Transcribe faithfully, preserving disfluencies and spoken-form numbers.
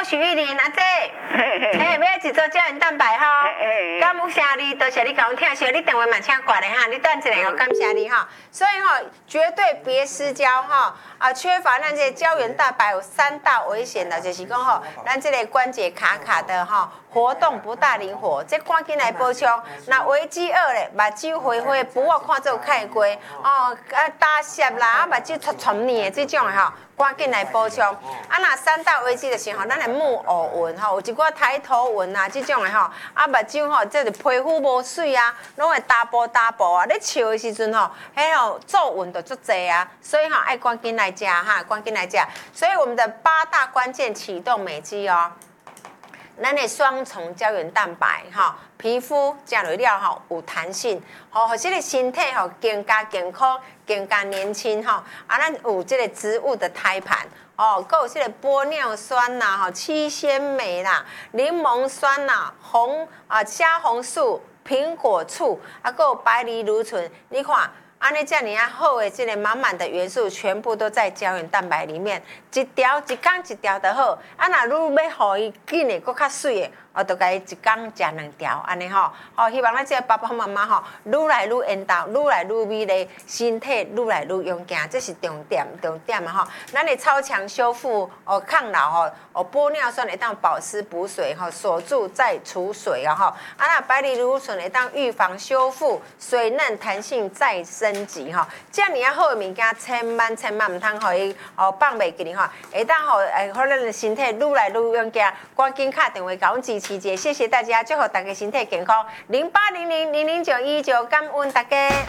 许玉玲阿姐，哎，要一做胶原蛋白哈，感谢你，多谢你给我听小，你电话嘛请挂咧哈，你等一下哦，感谢你哈。所以哈，绝对别失焦哈，啊，缺乏咱这胶原蛋白有三大危险的，就是讲吼，咱这个关节卡卡的哈，活动不大灵活，这赶紧来补充。那危机二咧，目睭灰灰，不我看做开过哦，啊打湿啦，啊目睭出黏黏的这种的吼。赶紧来补充，啊！那三大危机就是吼，咱的木偶纹吼，有一寡抬头纹啊，这种的吼，啊目睭吼，即是皮肤无水啊，拢会大波大波啊。咧笑的时阵吼，迄吼皱纹就足侪啊，所以吼爱赶紧来食哈，赶紧来食。所以我们的八大关键启动美肌哦。咱的双重胶原蛋白哈，皮肤食落了吼有弹性，吼，互这个身体吼更加健康、更加年轻吼。啊，咱有这个植物的胎盘，哦，还有这个玻尿酸呐、吼七仙梅啦、柠檬酸呐、红啊虾红素、苹果醋，啊，还有白藜芦醇，你看。安尼这样啊好的，这个满满的元素全部都在胶原蛋白里面，一条一天一条就好。啊，那如要互伊紧的，搁较水的，哦，就甲伊一天食两条，安尼吼。哦，希望咱这个爸爸妈妈吼，愈来愈缘投，愈来愈美丽，身体愈来愈勇敢，这是重点重点嘛吼。咱的超强修复哦，抗老吼，哦，玻尿酸会当保湿补水吼，锁住再除水啊吼。啊，那白藜芦醇会当预防修复，水嫩弹性再生。升级哈，这样你要好的物件，千万千万唔通互伊哦放袂记哩吼，会当互诶，互咱的身体愈来愈勇敢，赶紧打电话甲阮支持者，谢谢大家，祝福大家身体健康，零八零零零零九一九，感恩大家。